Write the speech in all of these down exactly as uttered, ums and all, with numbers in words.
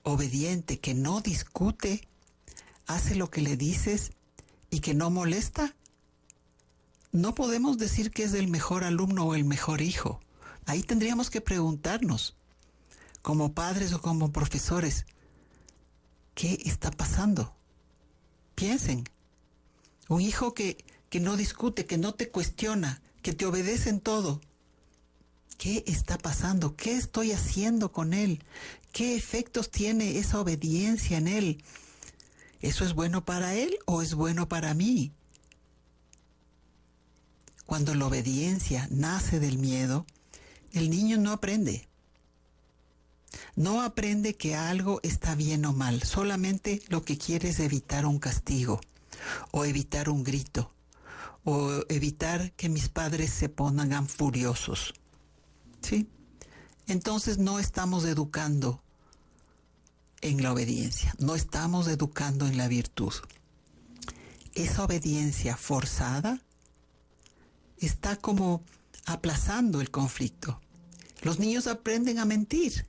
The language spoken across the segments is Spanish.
obediente, que no discute, hace lo que le dices y que no molesta, no podemos decir que es el mejor alumno o el mejor hijo. Ahí tendríamos que preguntarnos, como padres o como profesores, ¿qué está pasando? Piensen, un hijo que, que no discute, que no te cuestiona, que te obedece en todo. ¿Qué está pasando? ¿Qué estoy haciendo con él? ¿Qué efectos tiene esa obediencia en él? ¿Eso es bueno para él o es bueno para mí? Cuando la obediencia nace del miedo, el niño no aprende. No aprende que algo está bien o mal. Solamente lo que quiere es evitar un castigo, o evitar un grito, o evitar que mis padres se pongan furiosos. ¿Sí? Entonces no estamos educando en la obediencia, no estamos educando en la virtud. Esa obediencia forzada está como aplazando el conflicto. Los niños aprenden a mentir.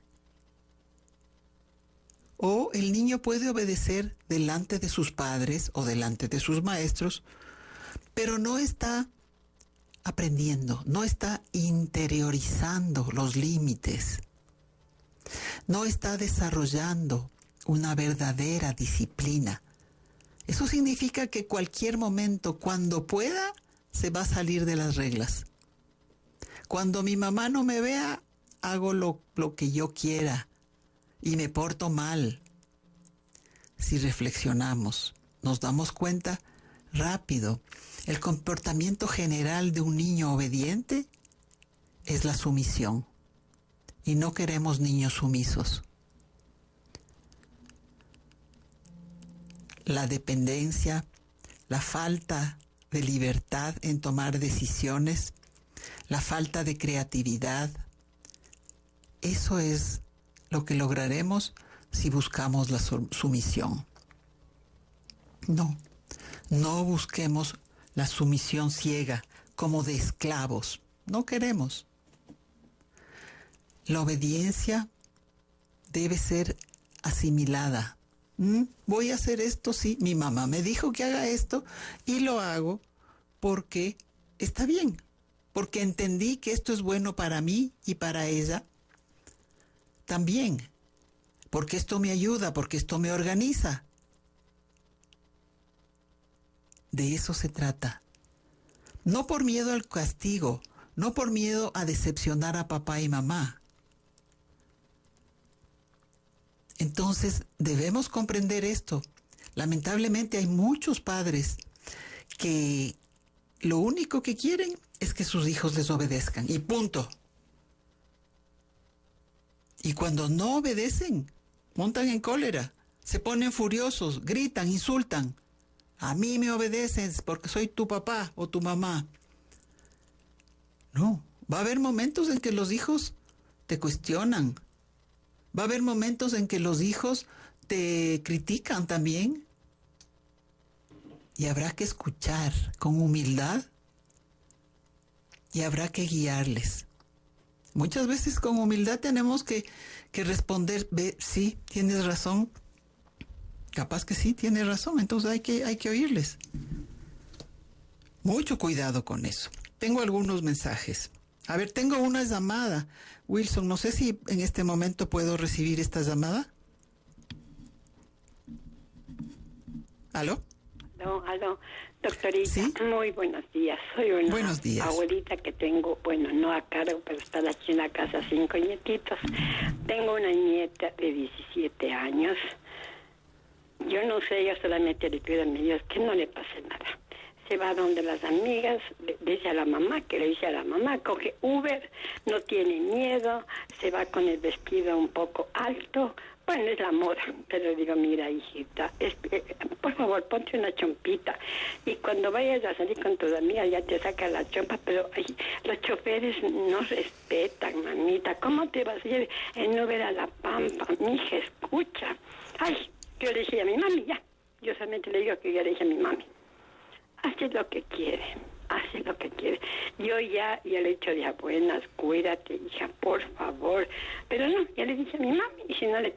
O el niño puede obedecer delante de sus padres o delante de sus maestros, pero no está aprendiendo, no está interiorizando los límites, no está desarrollando una verdadera disciplina. Eso significa que cualquier momento, cuando pueda, se va a salir de las reglas. Cuando mi mamá no me vea, hago lo, lo que yo quiera y me porto mal. Si reflexionamos, nos damos cuenta rápido. El comportamiento general de un niño obediente es la sumisión. Y no queremos niños sumisos. La dependencia, la falta de libertad en tomar decisiones, la falta de creatividad, eso es lo que lograremos si buscamos la sumisión. No, no busquemos la sumisión ciega como de esclavos. No queremos. La obediencia debe ser asimilada. ¿Mm? Voy a hacer esto, sí. Mi mamá me dijo que haga esto y lo hago porque está bien. Porque entendí que esto es bueno para mí y para ella también. Porque esto me ayuda, porque esto me organiza. De eso se trata. No por miedo al castigo, no por miedo a decepcionar a papá y mamá. Entonces, debemos comprender esto. Lamentablemente hay muchos padres que lo único que quieren es que sus hijos les obedezcan, y punto. Y cuando no obedecen, montan en cólera, se ponen furiosos, gritan, insultan. A mí me obedeces porque soy tu papá o tu mamá. No, va a haber momentos en que los hijos te cuestionan. Va a haber momentos en que los hijos te critican también. Y habrá que escuchar con humildad y habrá que guiarles. Muchas veces con humildad tenemos que, que responder, ve, sí, tienes razón. Capaz que sí, tienes razón, entonces hay que, hay que oírles. Mucho cuidado con eso. Tengo algunos mensajes. A ver, tengo una llamada. Wilson, no sé si en este momento puedo recibir esta llamada. ¿Aló? Aló, aló, doctorita, ¿Sí? Muy buenos días. Soy una buenos días. abuelita que tengo, bueno, no a cargo, pero está aquí en la casa, cinco nietitos. Tengo una nieta de diecisiete años. Yo no sé, yo solamente le pido a mi Dios que no le pase nada. Se va donde las amigas, le dice a la mamá, que le dice a la mamá, coge Uber, no tiene miedo, se va con el vestido un poco alto. Bueno, es la moda, pero digo, mira, hijita, es, eh, por favor, ponte una chompita. Y cuando vayas a salir con tus amigas, ya te saca la chompa, pero ay, los choferes no respetan, mamita. ¿Cómo te vas a ir en Uber a La Pampa? Mija, escucha. Ay, yo le dije a mi mami, ya. Yo solamente le digo que yo le dije a mi mami. Hace lo que quiere, hace lo que quiere. Yo ya, ya le he dicho de buenas, cuídate, hija, por favor. Pero no, ya le dije a mi mami, y si no le tiene amenaza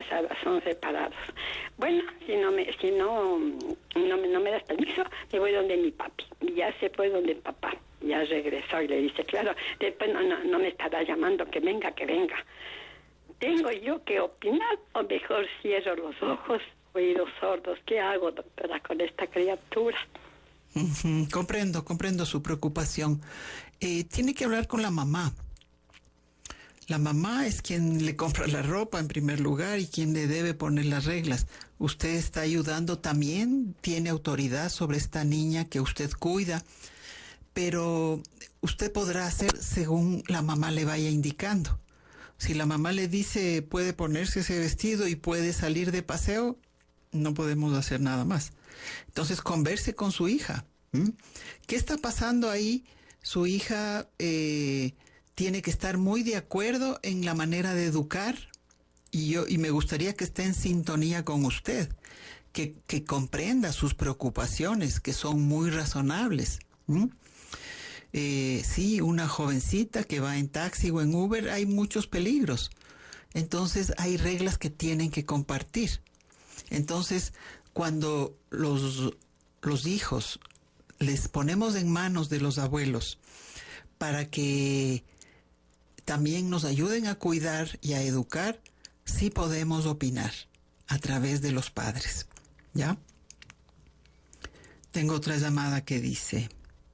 son separados. Bueno, si no me, si no, no me, no me das permiso, me voy donde mi papi. Y ya se fue donde el papá. Ya regresó y le dice, claro, después no, no, no me estará llamando, que venga, que venga. ¿Tengo yo que opinar o mejor cierro los ojos, oídos sordos? ¿Qué hago, doctora, con esta criatura? Uh-huh. Comprendo, comprendo su preocupación. Eh, tiene que hablar con la mamá. La mamá es quien le compra la ropa en primer lugar y quien le debe poner las reglas. Usted está ayudando también, tiene autoridad sobre esta niña que usted cuida, pero usted podrá hacer según la mamá le vaya indicando. Si la mamá le dice puede ponerse ese vestido y puede salir de paseo, no podemos hacer nada más. Entonces converse con su hija. ¿Mm? ¿Qué está pasando ahí? Su hija eh, tiene que estar muy de acuerdo en la manera de educar y yo y me gustaría que esté en sintonía con usted, que, que comprenda sus preocupaciones, que son muy razonables. ¿Mm? Eh, sí, una jovencita que va en taxi o en Uber, hay muchos peligros. Entonces hay reglas que tienen que compartir. Entonces, cuando los, los hijos les ponemos en manos de los abuelos para que también nos ayuden a cuidar y a educar, sí podemos opinar a través de los padres. ¿Ya? Tengo otra llamada que dice: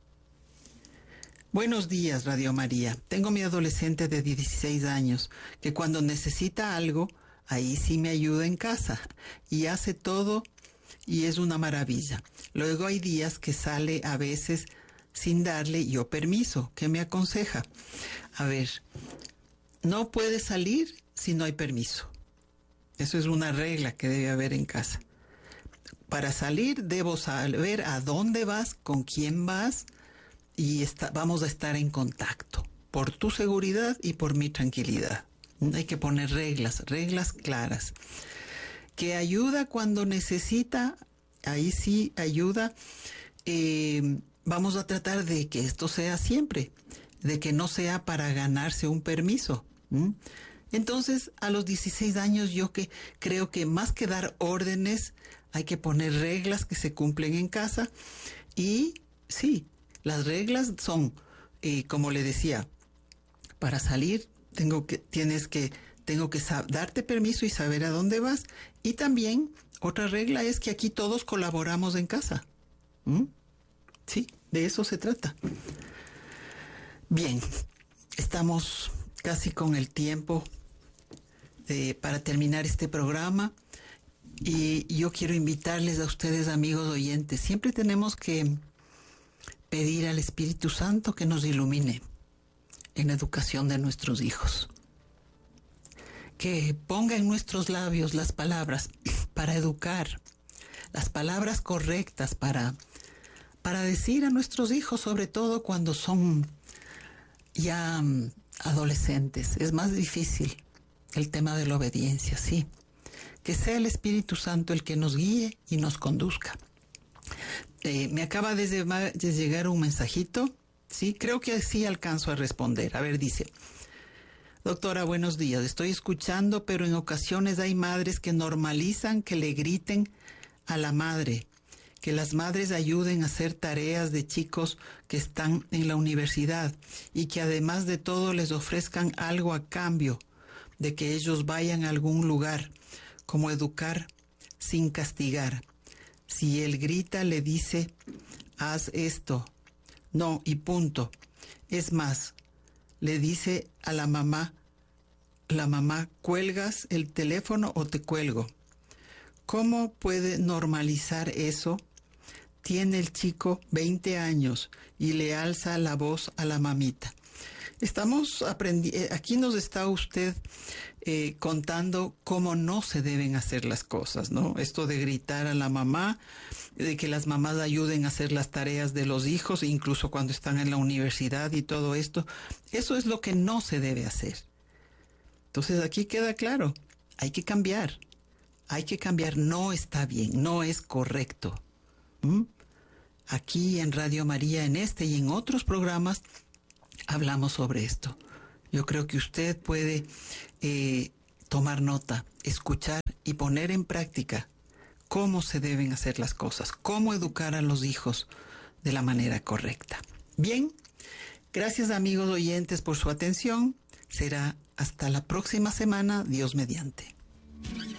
buenos días, Radio María. Tengo mi adolescente de dieciséis años que cuando necesita algo, ahí sí me ayuda en casa y hace todo y es una maravilla. Luego hay días que sale a veces sin darle yo permiso. ¿Qué me aconseja? A ver, no puede salir si no hay permiso. Eso es una regla que debe haber en casa. Para salir debo saber a dónde vas, con quién vas, y está, vamos a estar en contacto por tu seguridad y por mi tranquilidad. Hay que poner reglas, reglas claras. Que ayuda cuando necesita, ahí sí ayuda. Eh, vamos a tratar de que esto sea siempre, de que no sea para ganarse un permiso. ¿Mm? Entonces, a los dieciséis años yo que creo que más que dar órdenes, hay que poner reglas que se cumplen en casa. Y sí, las reglas son, eh, como le decía, para salir tengo que, tienes que, tengo que sab- darte permiso y saber a dónde vas. Y también otra regla es que aquí todos colaboramos en casa. ¿Mm? Sí, de eso se trata. Bien, estamos casi con el tiempo de, para terminar este programa. Y yo quiero invitarles a ustedes, amigos oyentes, siempre tenemos que pedir al Espíritu Santo que nos ilumine en la educación de nuestros hijos. Que ponga en nuestros labios las palabras para educar, las palabras correctas para, para decir a nuestros hijos, sobre todo cuando son ya um, adolescentes. Es más difícil el tema de la obediencia, sí. Que sea el Espíritu Santo el que nos guíe y nos conduzca. Eh, me acaba de, llevar, de llegar un mensajito, sí, creo que sí alcanzo a responder. A ver, dice: doctora, buenos días, estoy escuchando, pero en ocasiones hay madres que normalizan que le griten a la madre, que las madres ayuden a hacer tareas de chicos que están en la universidad y que además de todo les ofrezcan algo a cambio de que ellos vayan a algún lugar, como educar sin castigar. Si él grita, le dice, haz esto, no, y punto. Es más, le dice a la mamá, la mamá, ¿cuelgas el teléfono o te cuelgo? ¿Cómo puede normalizar eso? Tiene el chico veinte años y le alza la voz a la mamita. Estamos aprendiendo, aquí nos está usted eh, contando cómo no se deben hacer las cosas, ¿no? Esto de gritar a la mamá, de que las mamás ayuden a hacer las tareas de los hijos, incluso cuando están en la universidad y todo esto, eso es lo que no se debe hacer. Entonces aquí queda claro, hay que cambiar, hay que cambiar, no está bien, no es correcto. ¿Mm? Aquí en Radio María, en este y en otros programas, hablamos sobre esto. Yo creo que usted puede eh, tomar nota, escuchar y poner en práctica cómo se deben hacer las cosas, cómo educar a los hijos de la manera correcta. Bien, gracias amigos oyentes por su atención. Será hasta la próxima semana, Dios mediante.